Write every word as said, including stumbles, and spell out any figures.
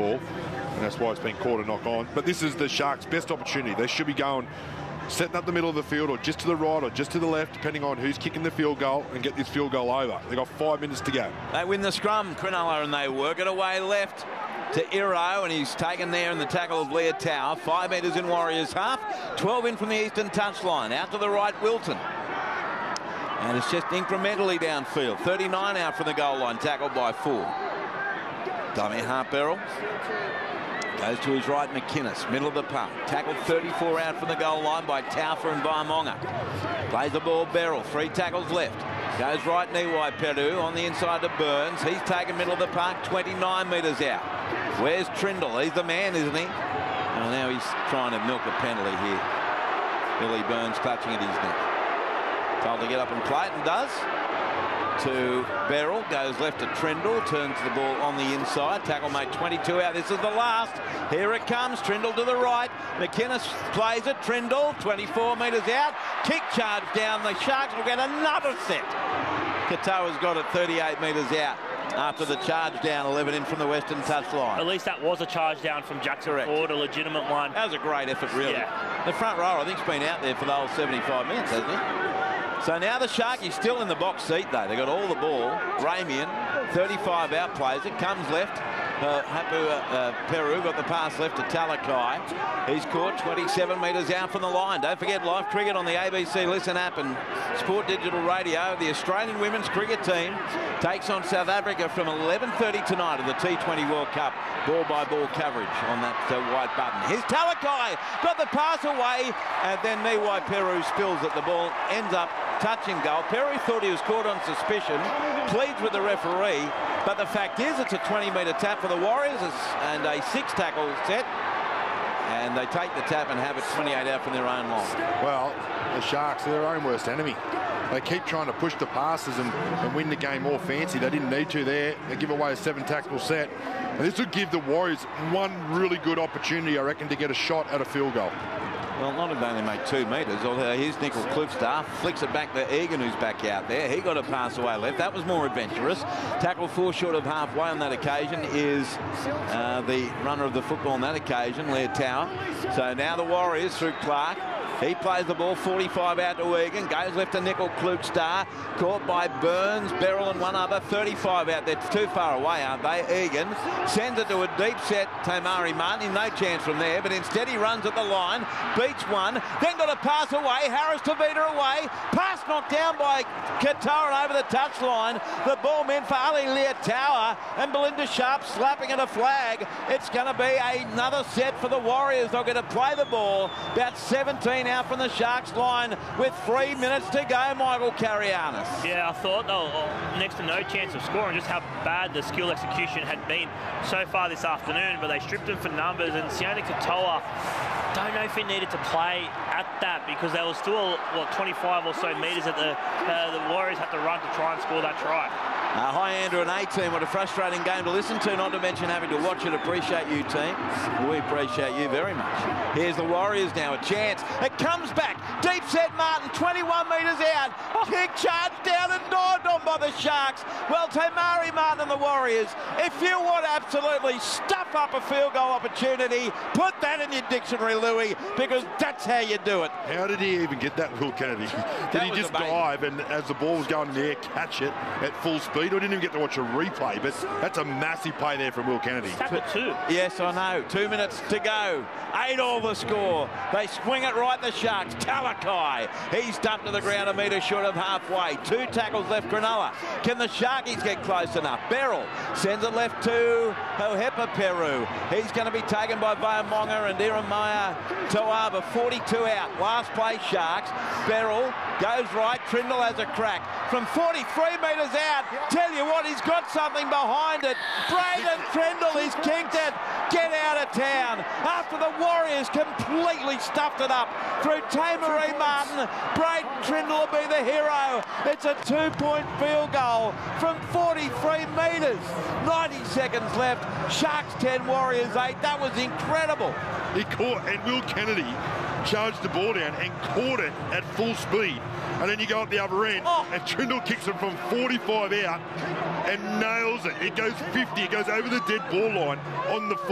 ball, and that's why it's been caught a knock on. But this is the Sharks' best opportunity. They should be going, setting up the middle of the field, or just to the right or just to the left, depending on who's kicking the field goal, and get this field goal over. They've got five minutes to go. They win the scrum, Cronulla, and they work it away left to Iro, and he's taken there in the tackle of Leah Tower. Five metres in Warriors half, twelve in from the eastern touchline. Out to the right, Wilton. And it's just incrementally downfield. thirty-nine out from the goal line, tackled by four. Dummy half barrel. Goes to his right, McInnes, middle of the park. Tackled thirty-four out from the goal line by Taufa and Vaamonga. Plays the ball, Beryl, three tackles left. Goes right, Niwai Peru on the inside to Burns. He's taken middle of the park, twenty-nine metres out. Where's Trindle? He's the man, isn't he? Oh, now he's trying to milk a penalty here. Billy Burns clutching at his neck. Told to get up and play it, and does. To Beryl, goes left to Trindle, turns the ball on the inside. Tackle mate, twenty-two out. This is the last. Here it comes. Trindle to the right. McInnes plays it. Trindle, twenty-four metres out. Kick charge down. The Sharks will get another set. Katoa's got it thirty-eight metres out after the charge down, eleven in from the western touchline. At least that was a charge down from Jackson Correct. Ford, a legitimate one. That was a great effort, really. Yeah. The front rower, I think, has been out there for the whole seventy-five minutes, hasn't he? So now the Sharkies still in the box seat, though. They got all the ball. Ramian, thirty-five out, plays it, comes left. Uh, Hapu uh, uh, Peru got the pass left to Talakai. He's caught twenty-seven metres out from the line. Don't forget live cricket on the A B C Listen app and Sport Digital Radio. The Australian women's cricket team takes on South Africa from eleven thirty tonight of the T twenty World Cup. Ball-by-ball coverage on that uh, white button. Here's Talakai, got the pass away, and then Niwai Peru spills it. The ball ends up touching goal. Peru thought he was caught on suspicion, pleads with the referee, but the fact is it's a twenty metre tap for the Warriors and a six tackle set, and they take the tap and have it twenty-eight out from their own line. Well, the Sharks, they're their own worst enemy. They keep trying to push the passes and, and win the game more fancy. They didn't need to there. They give away a seven tackle set. And this would give the Warriors one really good opportunity, I reckon, to get a shot at a field goal. Well, not have only made two metres. Although here's Nickel Klugstad, flicks it back to Egan, who's back out there. He got a pass away left. That was more adventurous. Tackle four short of halfway on that occasion is uh, the runner of the football on that occasion, Leah Tower. So now the Warriors through Clark. He plays the ball, forty-five out to Egan, goes left to Nickel Klugstad, caught by Burns, Beryl and one other, thirty-five out there, too far away, aren't they? Egan sends it to a deep set, Tamari Martin, no chance from there, but instead he runs at the line, beats one, then got a pass away, Harris Tavita away, pass knocked down by Katoa over the touchline, the ball meant for Ali Leah Tower, and Belinda Sharp slapping at a flag. It's going to be another set for the Warriors. They're going to play the ball, about seventeen out from the Sharks line with three minutes to go, Michael Carianis. Yeah, I thought they were next to no chance of scoring, just how bad the skill execution had been so far this afternoon, but they stripped him for numbers, and Sione Katoa, don't know if he needed to play at that because there was still, what, twenty-five or so metres that the, uh, the Warriors had to run to try and score that try. Uh, hi, Andrew and A-Team. What a frustrating game to listen to, not to mention having to watch it. Appreciate you, team. We appreciate you very much. Here's the Warriors now, a chance. It comes back. Deep set Martin, twenty-one metres out. Kick charge down and gnawed on by the Sharks. Well, Tamari Martin and the Warriors, if you want to absolutely stuff up a field goal opportunity, put that in your dictionary, Louis, because that's how you do it. How did he even get that, Will Kennedy? Did That he was just amazing. dive and as the ball was going in the air, catch it at full speed? I didn't even get to watch a replay, but that's a massive play there from Will Kennedy. Tackle two. Yes, I know. Two minutes to go. Eight all the score. They swing it right, the Sharks. Talakai. He's dumped to the ground a metre short of halfway. Two tackles left, Cronulla. Can the Sharkies get close enough? Beryl sends it left to Hohepa Peru. He's going to be taken by Vaamonga and Iremaya Toaba. forty-two out. Last play, Sharks. Beryl goes right. Trindle has a crack. From forty-three metres out. Tell you what, he's got something behind it. Braden Trindle, he's kicked it. Get out of town. After the Warriors completely stuffed it up through Tamari Martin, Braden Trindle will be the hero. It's a two-point field goal from forty-three metres. ninety seconds left. Sharks ten, Warriors eight. That was incredible. He caught, and Will Kennedy charged the ball down and caught it at full speed. And then you go up the other end, oh. and Trindle kicks it from forty-five out and nails it. It goes fifty. It goes over the dead ball line on the